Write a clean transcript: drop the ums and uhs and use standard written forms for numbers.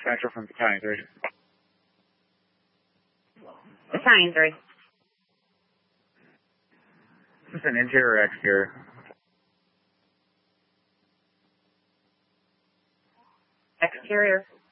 Central from Battalion 3. Battalion 3. Is this an interior or exterior? Exterior.